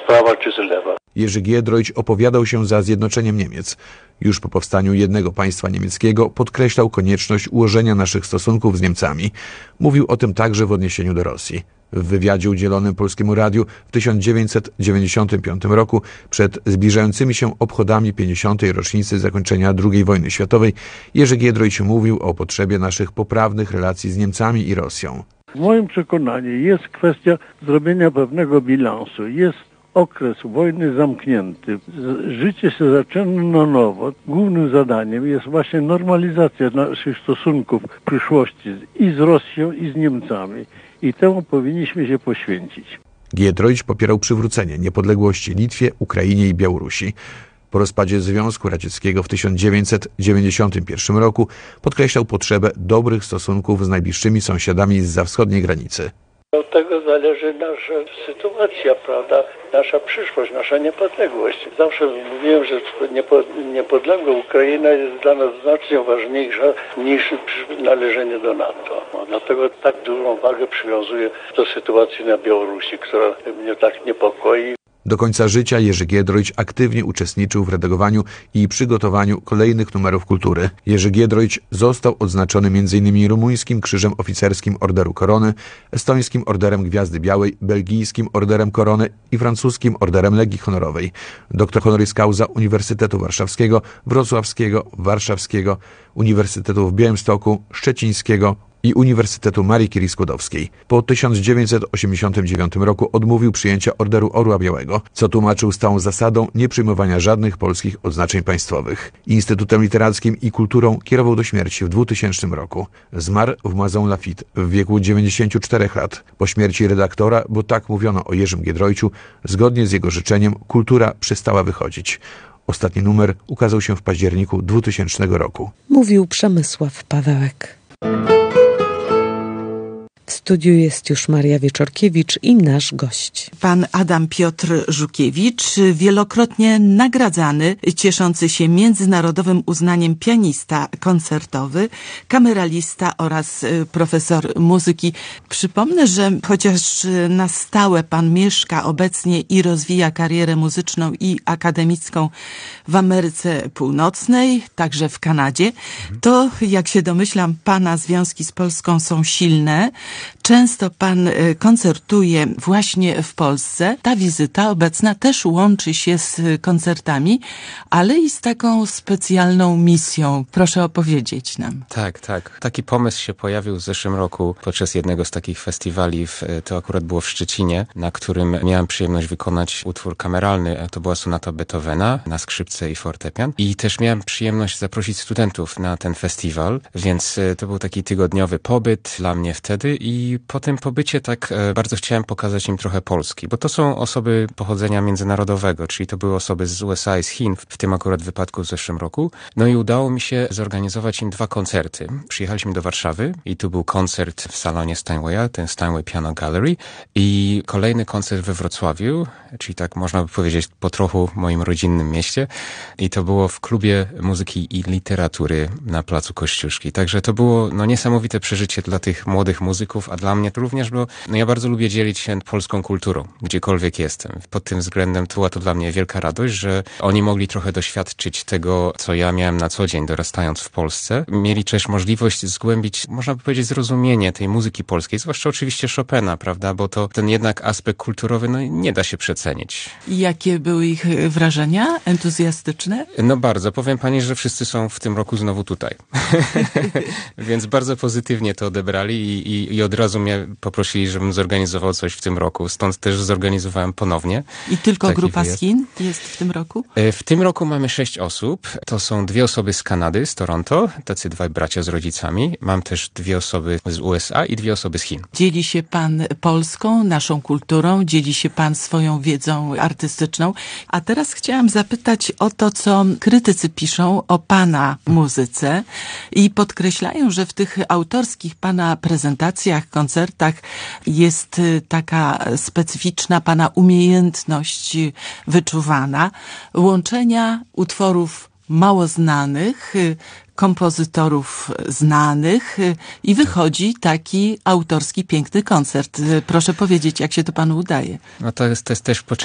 prawa czy z lewa. Jerzy Giedroyć opowiadał się za zjednoczeniem Niemiec. Już po powstaniu jednego państwa niemieckiego podkreślał konieczność ułożenia naszych stosunków z Niemcami. Mówił o tym także w odniesieniu do Rosji. W wywiadzie udzielonym Polskiemu Radiu w 1995 roku przed zbliżającymi się obchodami 50. rocznicy zakończenia II wojny światowej Jerzy Giedroyć mówił o potrzebie naszych poprawnych relacji z Niemcami i Rosją. W moim przekonaniu jest kwestia zrobienia pewnego bilansu. Jest okres wojny zamknięty. Życie się zaczyna na nowo. Głównym zadaniem jest właśnie normalizacja naszych stosunków w przyszłości i z Rosją, i z Niemcami. I temu powinniśmy się poświęcić. Giedroyć popierał przywrócenie niepodległości Litwie, Ukrainie i Białorusi. Po rozpadzie Związku Radzieckiego w 1991 roku podkreślał potrzebę dobrych stosunków z najbliższymi sąsiadami zza wschodniej granicy. Od tego zależy nasza sytuacja, prawda? Nasza przyszłość, nasza niepodległość. Zawsze mówiłem, że niepodległa Ukraina jest dla nas znacznie ważniejsza niż należenie do NATO. Dlatego tak dużą wagę przywiązuję do sytuacji na Białorusi, która mnie tak niepokoi. Do końca życia Jerzy Giedroyć aktywnie uczestniczył w redagowaniu i przygotowaniu kolejnych numerów kultury. Jerzy Giedroyć został odznaczony m.in. rumuńskim Krzyżem Oficerskim Orderu Korony, estońskim Orderem Gwiazdy Białej, belgijskim Orderem Korony i francuskim Orderem Legii Honorowej. Doktor honoris causa Uniwersytetu Warszawskiego, Wrocławskiego, Warszawskiego, Uniwersytetu w Białymstoku, Szczecińskiego i Uniwersytetu Marii Curie-Skłodowskiej. Po 1989 roku odmówił przyjęcia Orderu Orła Białego, co tłumaczył stałą zasadą nieprzyjmowania żadnych polskich odznaczeń państwowych. Instytutem Literackim i Kulturą kierował do śmierci w 2000 roku. Zmarł w Maison Lafitte w wieku 94 lat. Po śmierci redaktora, bo tak mówiono o Jerzym Giedroyciu, zgodnie z jego życzeniem kultura przestała wychodzić. Ostatni numer ukazał się w październiku 2000 roku. Mówił Przemysław Pawełek. W studiu jest już Maria Wieczorkiewicz i nasz gość. Pan Adam Piotr Żukiewicz, wielokrotnie nagradzany, cieszący się międzynarodowym uznaniem pianista koncertowy, kameralista oraz profesor muzyki. Przypomnę, że chociaż na stałe pan mieszka obecnie i rozwija karierę muzyczną i akademicką w Ameryce Północnej, także w Kanadzie, to jak się domyślam, pana związki z Polską są silne. Często pan koncertuje właśnie w Polsce. Ta wizyta obecna też łączy się z koncertami, ale i z taką specjalną misją. Proszę opowiedzieć nam. Tak. Taki pomysł się pojawił w zeszłym roku podczas jednego z takich festiwali. To akurat było w Szczecinie, na którym miałem przyjemność wykonać utwór kameralny. To była sonata Beethovena na skrzypce i fortepian. I też miałem przyjemność zaprosić studentów na ten festiwal, więc to był taki tygodniowy pobyt dla mnie wtedy. I po tym pobycie tak bardzo chciałem pokazać im trochę Polski, bo to są osoby pochodzenia międzynarodowego, czyli to były osoby z USA i z Chin, w tym akurat wypadku w zeszłym roku. No i udało mi się zorganizować im 2 koncerty. Przyjechaliśmy do Warszawy i tu był koncert w salonie Steinwaya, ten Steinway Piano Gallery, i kolejny koncert we Wrocławiu, czyli tak można by powiedzieć po trochu w moim rodzinnym mieście, i to było w Klubie Muzyki i Literatury na Placu Kościuszki. Także to było niesamowite przeżycie dla tych młodych muzyków, a dla mnie to również było, ja bardzo lubię dzielić się polską kulturą, gdziekolwiek jestem. Pod tym względem była to dla mnie wielka radość, że oni mogli trochę doświadczyć tego, co ja miałem na co dzień dorastając w Polsce. Mieli też możliwość zgłębić, można by powiedzieć, zrozumienie tej muzyki polskiej, zwłaszcza oczywiście Chopina, prawda, bo to ten jednak aspekt kulturowy, nie da się przecenić. I jakie były ich wrażenia? Entuzjastyczne? Bardzo. Powiem pani, że wszyscy są w tym roku znowu tutaj. Więc bardzo pozytywnie to odebrali i od razu mnie poprosili, żebym zorganizował coś w tym roku. Stąd też zorganizowałem ponownie. I tylko grupa z Chin jest w tym roku? W tym roku mamy 6 osób. To są 2 osoby z Kanady, z Toronto, tacy 2 bracia z rodzicami. Mam też 2 osoby z USA i 2 osoby z Chin. Dzieli się pan Polską, naszą kulturą, dzieli się pan swoją wiedzą artystyczną. A teraz chciałam zapytać o to, co krytycy piszą o pana muzyce i podkreślają, że w tych autorskich pana prezentacjach, koncertach jest taka specyficzna pana umiejętność wyczuwana łączenia utworów mało znanych, kompozytorów znanych i wychodzi taki autorski, piękny koncert. Proszę powiedzieć, jak się to panu udaje? To jest też